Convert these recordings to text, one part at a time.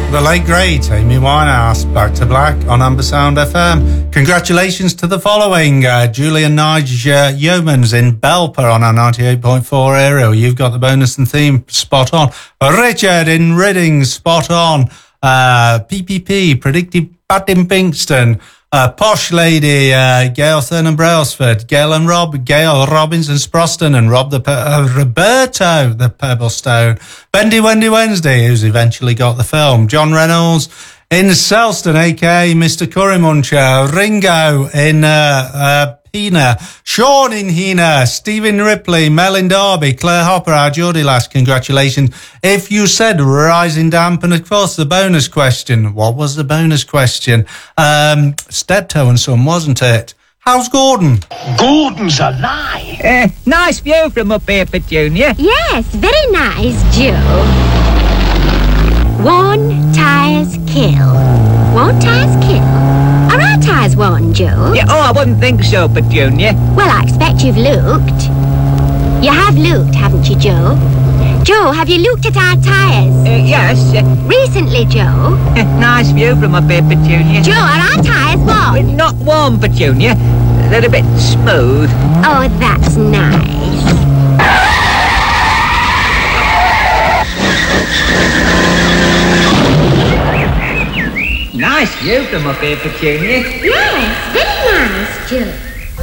The late great Amy Winehouse, Back to Black on Ambersound FM. Congratulations to the following: Julian Nige Yeomans in Belper on our 98.4 aerial. You've got the bonus and theme spot on. Richard in Ridding, spot on. PPP, Predictive Pat in Pinkston. Posh Lady, Gail Thurnan Brailsford, Gail and Rob, Gail Robbins and Sproston, and Rob Roberto, the Pebblestone, Bendy Wendy Wednesday, who's eventually got the film, John Reynolds in Selston, aka Mr. Currymuncher, Ringo in Hina, Sean in Hina, Stephen Ripley, Mel in Derby, Claire Hopper, our Geordie lass, congratulations. If you said Rising Damp, and of course the bonus question. What was the bonus question? Steptoe and Son, wasn't it? How's Gordon? Gordon's alive. Nice view from up here, Petunia. Yes, very nice, Joe. Worn tyres kill. Worn tyres kill. Are our tyres worn, Joe? Yeah, I wouldn't think so, Petunia. Well, I expect you've looked. You have looked, haven't you, Joe? Joe, have you looked at our tyres? Yes. Recently, Joe? Nice view from up here, Petunia. Joe, are our tyres worn? Not warm, Petunia. They're a bit smooth. Oh, that's nice. Nice view from up here, Petunia. Yes, very nice, Joe.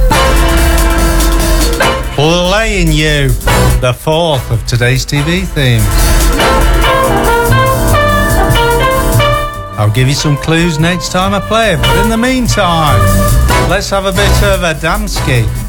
Playing you the fourth of today's TV themes. I'll give you some clues next time I play it, but in the meantime, let's have a bit of a Adamski.